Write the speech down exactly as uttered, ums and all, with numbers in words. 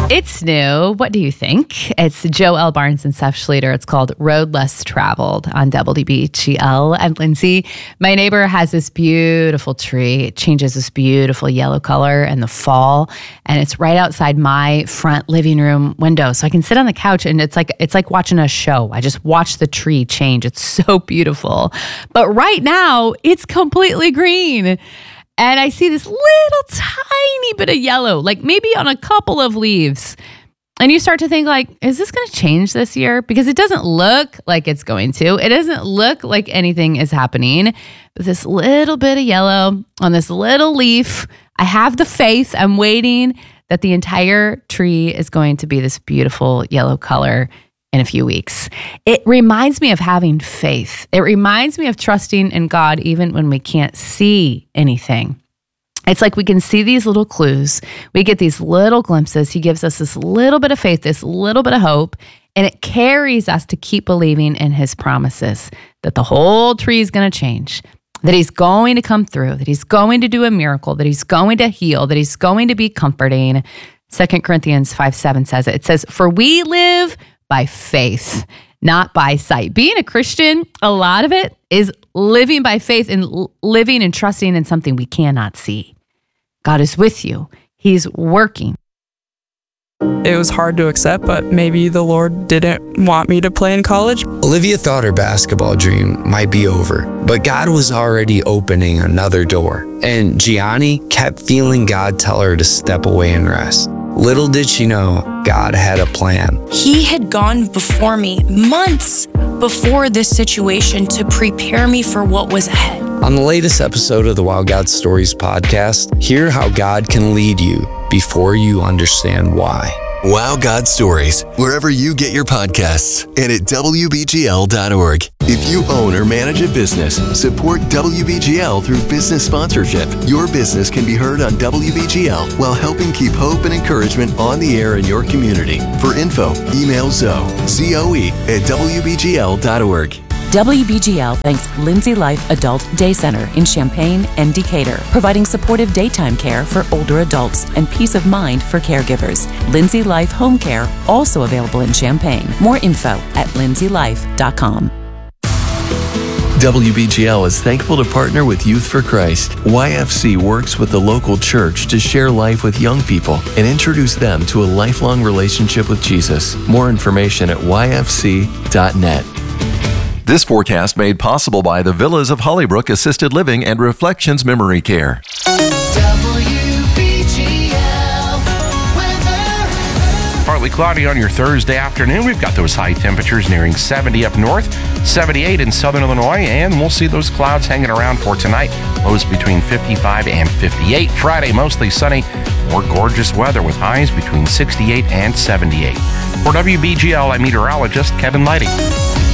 It's new. What do you think? It's Joe L. Barnes and Seth Schlueter. It's called Road Less Traveled on W B G L. I'm Lindsay. My neighbor has this beautiful tree. It changes this beautiful yellow color in the fall, and it's right outside my front living room window. So I can sit on the couch, and it's like it's like watching a show. I just watch the tree change. It's so beautiful. But right now, it's completely green. And I see this little tiny bit of yellow, like maybe on a couple of leaves. And you start to think like, is this going to change this year? Because it doesn't look like it's going to. It doesn't look like anything is happening. But this little bit of yellow on this little leaf, I have the faith. I'm waiting that the entire tree is going to be this beautiful yellow color in a few weeks. It reminds me of having faith. It reminds me of trusting in God even when we can't see anything. It's like we can see these little clues. We get these little glimpses. He gives us this little bit of faith, this little bit of hope, and it carries us to keep believing in his promises that the whole tree is going to change, that he's going to come through, that he's going to do a miracle, that he's going to heal, that he's going to be comforting. Second Corinthians five seven says it. It says, "For we live by faith, not by sight." Being a Christian, a lot of it is living by faith and l- living and trusting in something we cannot see. God is with you. He's working. It was hard to accept, but maybe the Lord didn't want me to play in college. Olivia thought her basketball dream might be over, but God was already opening another door. And Gianni kept feeling God tell her to step away and rest. Little did she know, God had a plan. He had gone before me months before this situation to prepare me for what was ahead. On the latest episode of the Wow God Stories podcast, hear how God can lead you before you understand why. Wow God Stories, wherever you get your podcasts, and at W B G L dot org. If you own or manage a business, support W B G L through business sponsorship. Your business can be heard on W B G L while helping keep hope and encouragement on the air in your community. For info, email Zoe, Z O E, at W B G L dot org. W B G L thanks Lindsay Life Adult Day Center in Champaign and Decatur, providing supportive daytime care for older adults and peace of mind for caregivers. Lindsay Life Home Care, also available in Champaign. More info at lindsay life dot com. W B G L is thankful to partner with Youth for Christ. Y F C works with the local church to share life with young people and introduce them to a lifelong relationship with Jesus. More information at y f c dot net. This forecast made possible by the Villas of Hollybrook Assisted Living and Reflections Memory Care. W B G L weather. Partly cloudy on your Thursday afternoon. We've got those high temperatures nearing seventy up north, seventy-eight in southern Illinois, and we'll see those clouds hanging around for tonight. Lows between fifty-five and fifty-eight. Friday, mostly sunny. More gorgeous weather with highs between sixty-eight and seventy-eight. For W B G L, I'm meteorologist Kevin Lighty.